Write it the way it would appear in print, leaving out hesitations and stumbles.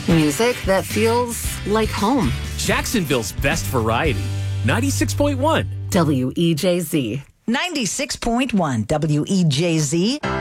Music that feels like home. Jacksonville's best variety. 96.1 WEJZ. 96.1 WEJZ.